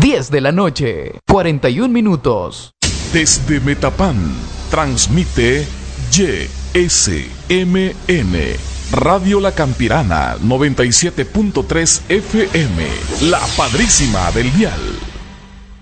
10 de la noche, 41 minutos. Desde Metapán, transmite YSMN, Radio La Campirana, 97.3 FM, la padrísima del dial.